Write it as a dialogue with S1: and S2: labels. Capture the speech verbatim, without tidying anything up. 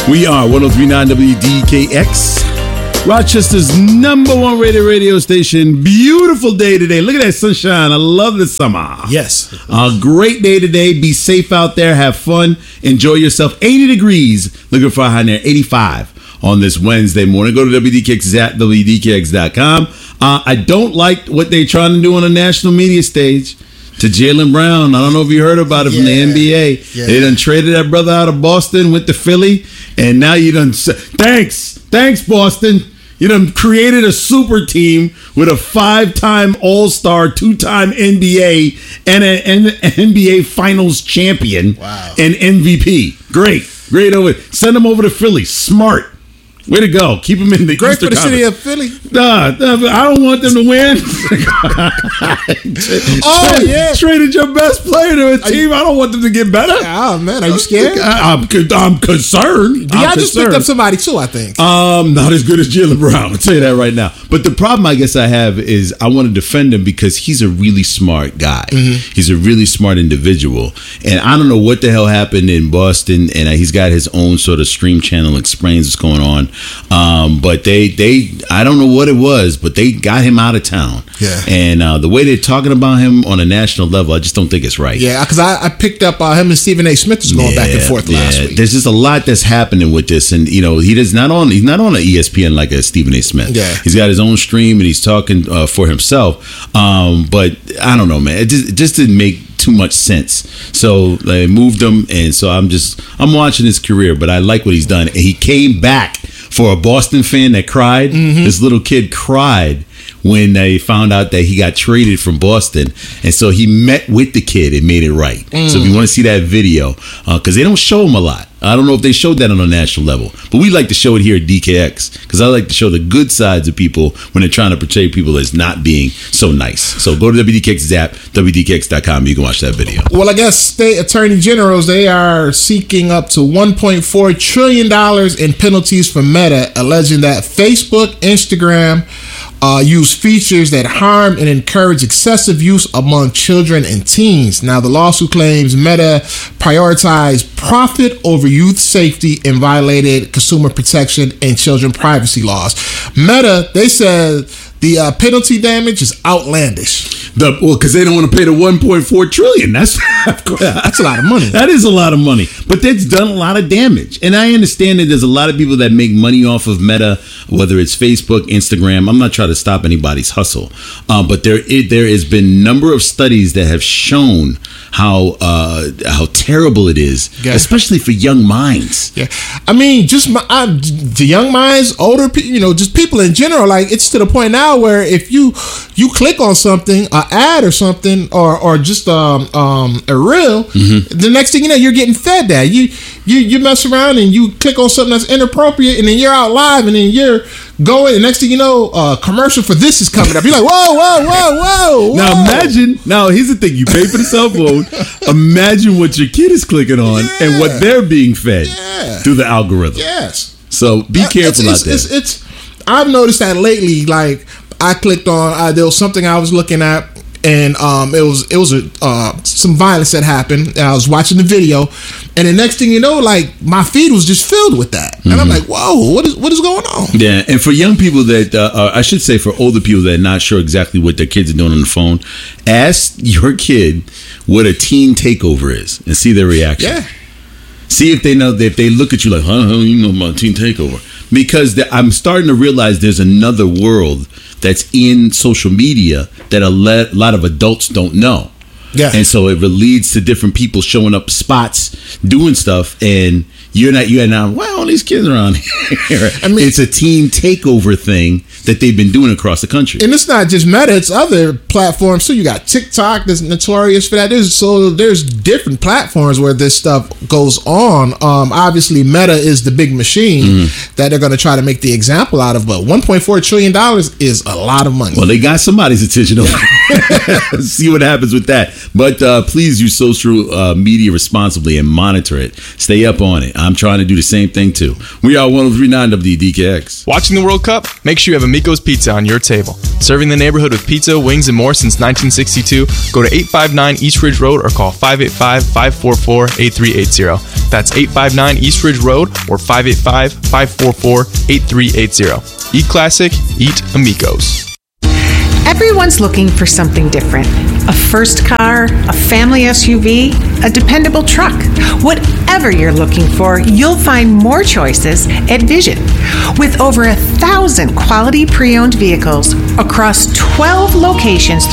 S1: We are one oh three point nine W D K X, Rochester's number one rated radio station. Beautiful day today. Look at that sunshine. I love the summer.
S2: Yes.
S1: A great day today. Be safe out there. Have fun. Enjoy yourself. eighty degrees. Looking for a high near eighty-five on this Wednesday morning. Go to W D K X at W D K X dot com. Uh, I don't like what they're trying to do on the national media stage to Jaylen Brown. I don't know if you heard about it yeah. from the N B A. Yeah. They done traded that brother out of Boston, went to Philly, and now you done, thanks, thanks Boston. You done created a super team with a five-time All-Star, two-time N B A, and an N B A Finals champion,
S2: wow.
S1: and M V P. Great, great over. Send them over to Philly. Smart. Way to go. Keep them in the
S2: Great
S1: Eastern
S2: for the
S1: Conference.
S2: city of Philly.
S1: Nah, nah, I don't want them to win.
S2: oh,
S1: Tra-
S2: yeah.
S1: Traded your best player to a team. You, I don't want them to get better.
S2: Oh, man. Are you scared?
S1: I, I'm, I'm concerned.
S2: Yeah, I
S1: I'm
S2: just
S1: concerned.
S2: picked up somebody, too, I think.
S1: Um, Not as good as Jaylen Brown. I'll tell you that right now. But the problem I guess I have is I want to defend him because he's a really smart guy. Mm-hmm. He's a really smart individual. And I don't know what the hell happened in Boston. And he's got his own sort of stream channel, explains what's going on. Um, but they, they, I don't know what it was, but they got him out of town.
S2: Yeah.
S1: And uh, the way they're talking about him on a national level, I just don't think it's right.
S2: Yeah, because I, I picked up uh, him and Stephen A. Smith is going yeah, back and forth yeah. last week.
S1: There's just a lot that's happening with this, and you know he does not on he's not on a E S P N like a Stephen A. Smith.
S2: Yeah.
S1: He's got his own stream and he's talking uh, for himself. Um, but I don't know, man. It just, it just didn't make too much sense. So they moved him, and so I'm just I'm watching his career, but I like what he's done. And he came back. For a Boston fan that cried, mm-hmm. this little kid cried when they found out that he got traded from Boston. And so he met with the kid and made it right. Mm. So if you want to see that video, because uh, they don't show him a lot. I don't know if they showed that on a national level, but we like to show it here at D K X because I like to show the good sides of people when they're trying to portray people as not being so nice. So go to W D K X app, W D K X dot com. You can watch that video.
S2: Well, I guess state attorney generals, they are seeking up to one point four trillion dollars in penalties for Meta, alleging that Facebook, Instagram, Uh, use features that harm and encourage excessive use among children and teens. Now, the lawsuit claims Meta prioritized profit over youth safety and violated consumer protection and children privacy laws. Meta, they said the uh, penalty damage is outlandish.
S1: The, well, because they don't want to pay the one point four trillion dollars. That's
S2: that's a lot of money.
S1: That is a lot of money, but that's done a lot of damage. And I understand that there's a lot of people that make money off of Meta, whether it's Facebook, Instagram. I'm not trying to stop anybody's hustle, uh, but there it, there has been a number of studies that have shown how uh, how terrible it is, yeah. especially for young minds.
S2: Yeah, I mean, just my, I, the young minds, older people, you know, just people in general. Like it's to the point now where if you you click on something, an ad or something, or or just um um a reel, mm-hmm. the next thing you know, you're getting fed that. You you you mess around and you click on something that's inappropriate, and then you're out live, and then you're going. And next thing you know, a uh, commercial for this is coming up. You're like, whoa, whoa, whoa, whoa, whoa.
S1: Now imagine. Now here's the thing: you pay for the cell phone. Imagine what your kid is clicking on yeah. and what they're being fed
S2: yeah.
S1: through the algorithm.
S2: Yes.
S1: So be careful
S2: it's,
S1: out there.
S2: It's, it's, it's, I've noticed that lately. Like I clicked on. Uh, there was something I was looking at. And um, it was it was a uh, some violence that happened. And I was watching the video, and the next thing you know, like my feed was just filled with that, and mm-hmm. I'm like, "Whoa, what is what is going on?"
S1: Yeah, and for young people that uh, uh, I should say, for older people that are not sure exactly what their kids are doing on the phone, ask your kid what a teen takeover is and see their reaction.
S2: Yeah.
S1: See if they know if they look at you like, "Huh, huh you know about teen takeover?" Because the, I'm starting to realize there's another world that's in social media that a le- lot of adults don't know.
S2: Yeah.
S1: And so it leads to different people showing up spots, doing stuff, and you're not, you're not, well, all these kids around here. I mean, it's a teen takeover thing that they've been doing across the country.
S2: And it's not just Meta, it's other platforms too. You got TikTok that's notorious for that. There's, so there's different platforms where this stuff goes on. Um, obviously, Meta is the big machine mm-hmm. that they're going to try to make the example out of, but one point four trillion dollars is a lot of money.
S1: Well, they got somebody's attention over see what happens with that. But uh, please use social uh, media responsibly and monitor it. Stay up on it. I'm trying to do the same thing to. We are one oh three point nine W D K X.
S3: Watching the World Cup? Make sure you have Amico's Pizza on your table. Serving the neighborhood with pizza, wings, and more since nineteen sixty-two, go to eight five nine East Ridge Road or call five eight five, five four four, eight three eight zero. That's eight five nine East Ridge Road or five eight five, five four four, eight three eight zero. Eat classic, eat Amico's.
S4: Everyone's looking for something different. A first car, a family S U V, a dependable truck. Whatever you're looking for, you'll find more choices at Vision. With over a thousand quality pre-owned vehicles across twelve locations